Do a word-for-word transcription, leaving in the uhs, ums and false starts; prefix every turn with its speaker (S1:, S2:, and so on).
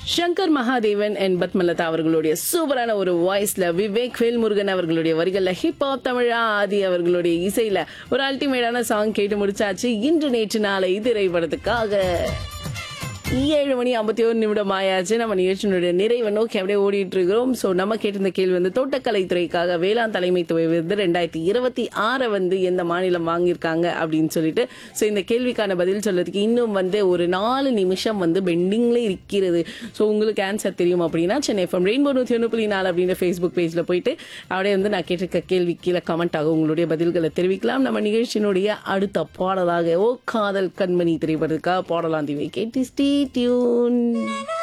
S1: Shankar Mahadevan and Padmalatha அவர்களுடைய சூப்பரான ஒரு வாய்ஸ்ல விவேக் வேல்முருகன் அவர்களுடைய வரிகள்ல ஹிப்ஹாப் தமிழா ஆதி அவர்களுடைய இசையில ஒரு அல்டிமேட்டான சாங் கேட்டு முடிச்சாச்சு. இன்று நேற்று நாளை திரைப்படத்துக்காக ஏழு மணி ஐம்பத்தி ஒரு நிமிடம் ஆயாச்சு. நம்ம நிகழ்ச்சியினுடைய நிறைவை நோக்கி அப்படியே ஓடிட்டு இருக்கிறோம். ஸோ நம்ம கேட்டிருந்த கேள்வி வந்து தோட்டக்கலைத்துறைக்காக வேளாண் தலைமைத்துறை விருது ரெண்டாயிரத்தி இருபத்தி ஆறை வந்து எந்த மாநிலம் வாங்கியிருக்காங்க அப்படின்னு சொல்லிட்டு. ஸோ இந்த கேள்விக்கான பதில் சொல்றதுக்கு இன்னும் வந்து ஒரு நாலு நிமிஷம் வந்து பெண்டிங்ல இருக்கிறது. ஸோ உங்களுக்கு ஆன்சர் தெரியும் அப்படின்னா சென்னை எஃப்எம் ரெயின்போ நூற்றி ஒன்று புள்ளி நாலு அப்படின்ற ஃபேஸ்புக் பேஜ்ல போயிட்டு அப்படியே வந்து நான் கேட்டிருக்க கேள்வி கீழே கமெண்ட் ஆக உங்களுடைய பதில்களை தெரிவிக்கலாம். நம்ம நிகழ்ச்சியினுடைய அடுத்த பாடலாக ஓ காதல் கண்மணி திரைப்படத்துக்காக பாடலாம் தீவை கேட்டு ஸ்டே டியூன்.